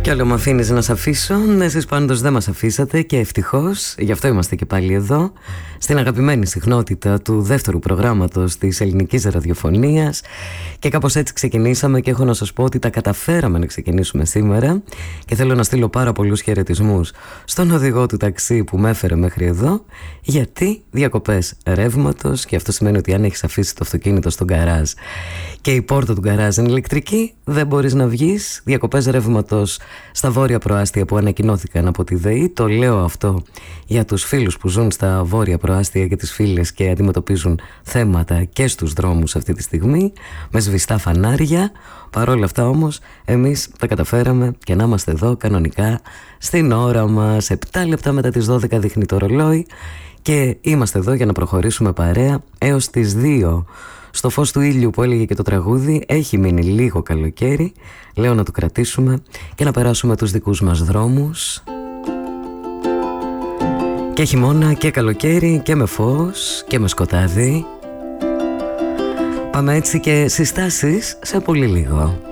Κι άλλο με αφήνεις να σ' αφήσω. Εσείς πάντως δεν μας αφήσατε και ευτυχώς. Γι' αυτό είμαστε και πάλι εδώ, στην αγαπημένη συχνότητα του δεύτερου προγράμματος της ελληνικής ραδιοφωνίας. Και κάπως έτσι ξεκινήσαμε και έχω να σας πω ότι τα καταφέραμε να ξεκινήσουμε σήμερα. Και θέλω να στείλω πάρα πολλούς χαιρετισμούς στον οδηγό του ταξί που με έφερε μέχρι εδώ. Γιατί διακοπές ρεύματος, και αυτό σημαίνει ότι αν έχεις αφήσει το αυτοκίνητο στον γκαράζ και η πόρτα του γκαράζ είναι ηλεκτρική, δεν μπορείς να βγεις. Διακοπές ρεύματος στα βόρεια προάστια που ανακοινώθηκαν από τη ΔΕΗ. Το λέω αυτό για τους φίλους που ζουν στα βόρεια προάστια και τις φίλες και αντιμετωπίζουν θέματα και στους δρόμους αυτή τη στιγμή με σβηστά φανάρια. Παρόλα αυτά όμως εμείς τα καταφέραμε και να είμαστε εδώ κανονικά στην ώρα μας. 7 λεπτά μετά τις 12 δείχνει το ρολόι και είμαστε εδώ για να προχωρήσουμε παρέα έως τις 2. Στο φως του ήλιου που έλεγε και το τραγούδι έχει μείνει λίγο καλοκαίρι. Λέω να το κρατήσουμε και να περάσουμε τους δικούς μας δρόμους. Και χειμώνα και καλοκαίρι και με φως και με σκοτάδι. Πάμε έτσι και συστάσεις σε πολύ λίγο.